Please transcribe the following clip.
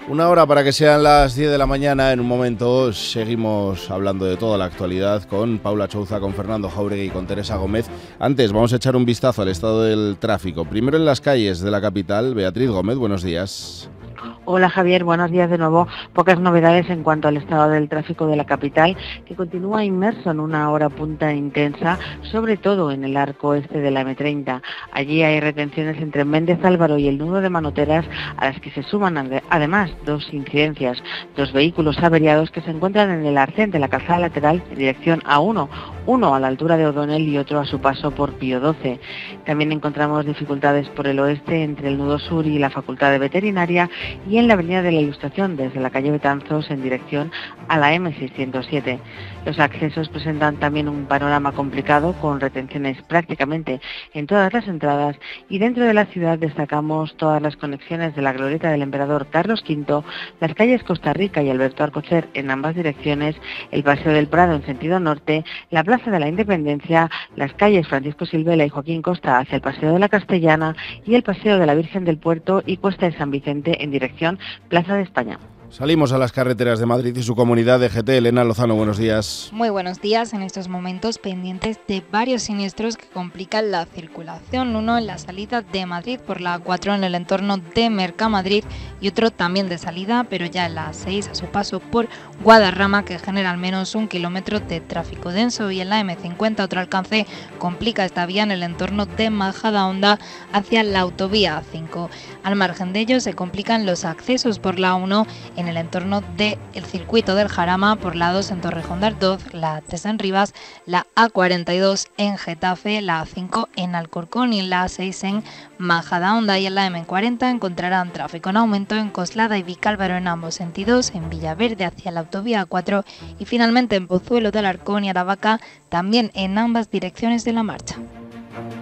Una hora para que sean las 10 de la mañana. En un momento seguimos hablando de toda la actualidad con Paula Chouza, con Fernando Jáuregui y con Teresa Gómez. Antes vamos a echar un vistazo al estado del tráfico. Primero en las calles de la capital. Beatriz Gómez, buenos días. Hola Javier, buenos días de nuevo. Pocas novedades en cuanto al estado del tráfico de la capital, que continúa inmerso en una hora punta intensa, sobre todo en el arco este de la M30. Allí hay retenciones entre Méndez Álvaro y el nudo de Manoteras, a las que se suman además dos incidencias, dos vehículos averiados que se encuentran en el arcén de la calzada lateral en dirección A1, uno a la altura de O'Donnell y otro a su paso por Pío XII. También encontramos dificultades por el oeste entre el nudo sur y la Facultad de Veterinaria, y en la avenida de la Ilustración desde la calle Betanzos en dirección a la M607. Los accesos presentan también un panorama complicado con retenciones prácticamente en todas las entradas, y dentro de la ciudad destacamos todas las conexiones de la glorieta del Emperador Carlos V, las calles Costa Rica y Alberto Alcocer en ambas direcciones, el Paseo del Prado en sentido norte, la Plaza de la Independencia, las calles Francisco Silvela y Joaquín Costa hacia el Paseo de la Castellana y el Paseo de la Virgen del Puerto y Cuesta de San Vicente en dirección Plaza de España. Salimos a las carreteras de Madrid y su comunidad. DGT, Elena Lozano, buenos días. Muy buenos días. En estos momentos pendientes de varios siniestros que complican la circulación. Uno en la salida de Madrid por la A4 en el entorno de Mercamadrid y otro también de salida, pero ya en la A6 a su paso por Guadarrama, que genera al menos 1 kilómetro de tráfico denso. Y en la M50 otro alcance complica esta vía en el entorno de Majadahonda hacia la autovía A5. Al margen de ello se complican los accesos por la A1 en el entorno del circuito del Jarama, por la 2 en Torrejón de Ardoz, la 3 en Rivas, la A42 en Getafe, la A5 en Alcorcón y la A6 en Majadahonda. Y en la M40 encontrarán tráfico en aumento en Coslada y Vicálvaro en ambos sentidos, en Villaverde hacia la autovía A4 y finalmente en Pozuelo de Alarcón y Aravaca también en ambas direcciones de la marcha.